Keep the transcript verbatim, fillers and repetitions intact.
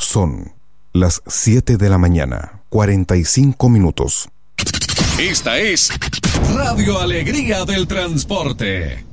Son las siete de la mañana, cuarenta y cinco minutos. Esta es Radio Alegría del Transporte.